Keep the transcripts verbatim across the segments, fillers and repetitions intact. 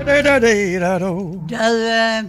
Du, äh,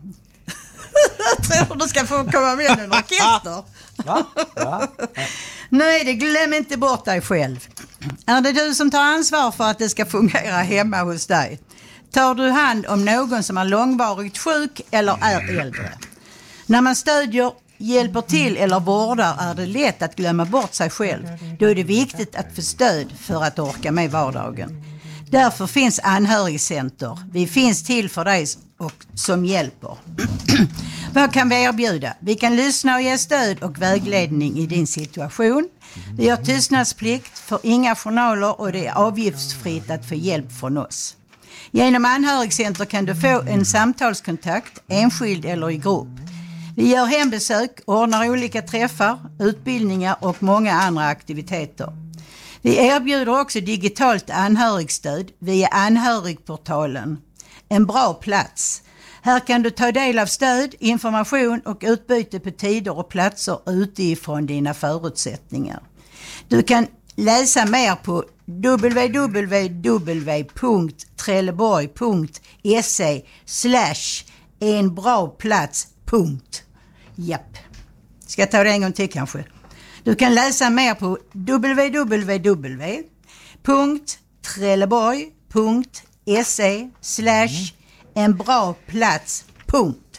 jag tror du ska få komma med en orkester. Va? Va? Nu är det, glöm inte bort dig själv. Är det du som tar ansvar för att det ska fungera hemma hos dig? Tar du hand om någon som är långvarigt sjuk eller är äldre? När man stödjer, hjälper till eller vårdar är det lätt att glömma bort sig själv. Då är det viktigt att få stöd för att orka med vardagen. Därför finns anhörigcenter. Vi finns till för dig och som hjälper. Vad kan vi erbjuda? Vi kan lyssna och ge stöd och vägledning i din situation. Vi har tystnadsplikt för inga journaler och det är avgiftsfritt att få hjälp från oss. Genom anhörigcenter kan du få en samtalskontakt, enskild eller i grupp. Vi gör hembesök, ordnar olika träffar, utbildningar och många andra aktiviteter. Vi erbjuder också digitalt anhörigstöd via anhörigportalen. En bra plats. Här kan du ta del av stöd, information och utbyte på tider och platser utifrån dina förutsättningar. Du kan läsa mer på w w w punkt trelleborg punkt se slash en bra plats. Punkt. Japp. Ska jag ta det en gång till kanske? Du kan läsa mer på w w w punkt trelleborg punkt se slash en bra plats. Punkt.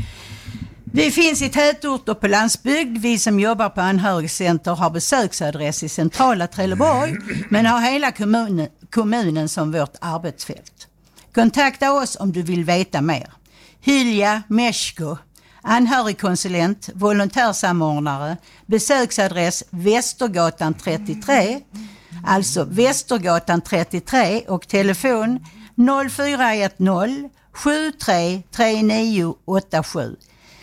Vi finns i tätort och på landsbygd. Vi som jobbar på anhörigcenter har besöksadress i centrala Trelleborg men har hela kommunen, kommunen som vårt arbetsfält. Kontakta oss om du vill veta mer. Hylja Meschko, anhörigkonsulent, volontärsamordnare, besöksadress Västergatan trettiotre, alltså Västergatan trettiotre och telefon noll fyra ett noll sju tre tre nio åtta sju.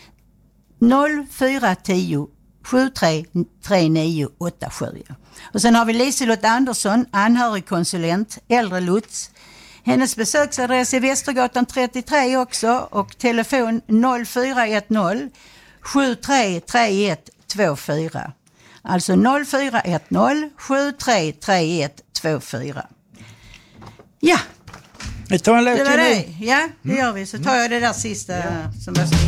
noll fyra ett noll sju tre tre nio åtta sju. Ja. Och sen har vi Liselott Andersson, anhörigkonsulent, äldrelots. Hennes besöksadress är Västergatan trettiotre också och telefon noll fyra ett noll sju tre tre ett två fyra. Alltså noll fyra ett noll sju tre tre ett två fyra. Ja. Vi tar en låt det var till det. Ja, det gör vi. Så tar jag det där sista som jag